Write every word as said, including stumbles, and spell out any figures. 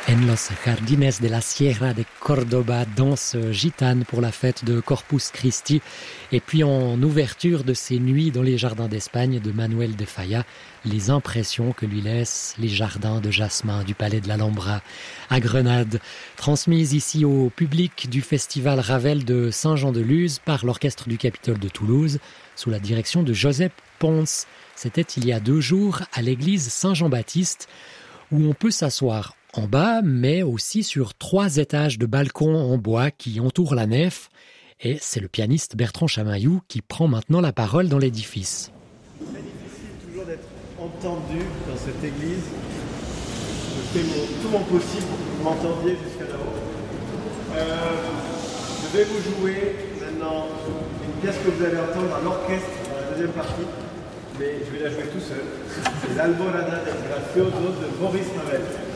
En los jardines de la Sierra de Córdoba, danse gitane pour la fête de Corpus Christi. Et puis en ouverture de ces nuits dans les jardins d'Espagne de Manuel de Falla, les impressions que lui laissent les jardins de jasmin du Palais de l'Alhambra à Grenade, transmises ici au public du festival Ravel de Saint-Jean-de-Luz par l'orchestre du Capitole de Toulouse, sous la direction de Josep Pons. C'était il y a deux jours à l'église Saint-Jean-Baptiste, où on peut s'asseoir en bas, mais aussi sur trois étages de balcons en bois qui entourent la nef. Et c'est le pianiste Bertrand Chamaillou qui prend maintenant la parole dans l'édifice. C'est très difficile toujours d'être entendu dans cette église. Je fais mon, tout mon possible pour que vous m'entendiez jusqu'à là-haut. Euh, je vais vous jouer maintenant une pièce que vous allez entendre à l'orchestre dans la deuxième partie, mais je vais la jouer tout seul. C'est l'Alborada del Gracioso de Boris Ravel.